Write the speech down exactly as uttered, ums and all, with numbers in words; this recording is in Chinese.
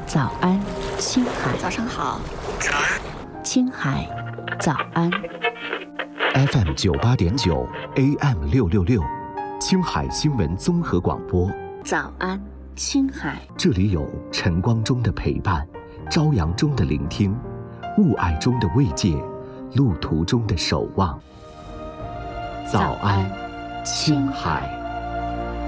早安，青海。 早上好。 早安， 青海，早安。 F M 九八点九 A M 六六六，青海新闻综合广播。 早安，青海。 这里有晨光中的陪伴，朝阳中的聆听，雾霭中的慰藉，路途中的守望。早安，青海。